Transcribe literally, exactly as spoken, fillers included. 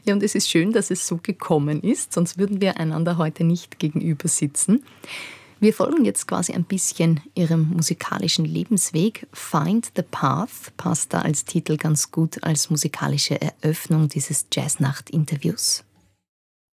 Ja, und es ist schön, dass es so gekommen ist, sonst würden wir einander heute nicht gegenüber sitzen. Wir folgen jetzt quasi ein bisschen Ihrem musikalischen Lebensweg. Find the Path passt da als Titel ganz gut als musikalische Eröffnung dieses Jazznacht-Interviews.